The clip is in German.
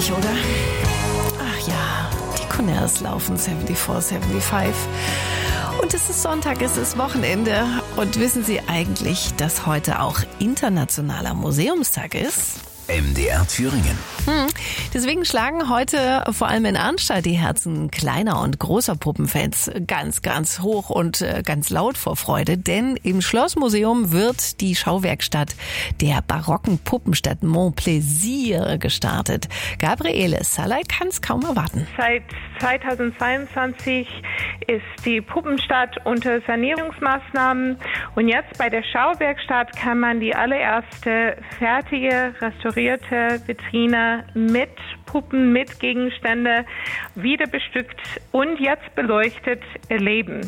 herrlich, oder? Ach ja, die Cornells laufen 74, 75. Und es ist Sonntag, es ist Wochenende. Und wissen Sie eigentlich, dass heute auch Internationaler Museumstag ist? MDR Thüringen. Deswegen schlagen heute vor allem in Arnstadt die Herzen kleiner und großer Puppenfans ganz, ganz hoch und ganz laut vor Freude. Denn im Schlossmuseum wird die Schauwerkstatt der barocken Puppenstadt Montplaisir gestartet. Gabriele Salai kann es kaum erwarten. Seit 2022 ist die Puppenstadt unter Sanierungsmaßnahmen. Und jetzt bei der Schauwerkstatt kann man die allererste fertige, restaurierte Vitrine mit Puppen, mit Gegenstände wieder bestückt und jetzt beleuchtet erleben.